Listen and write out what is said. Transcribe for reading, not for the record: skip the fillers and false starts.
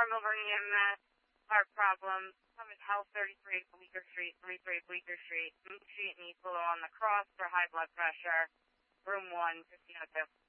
Milburn EMS, heart problem, Summit Health 33 Bleecker Street, 33 Bleecker Street, Moon Street, and East Willow on the cross for high blood pressure, room 1, 1502.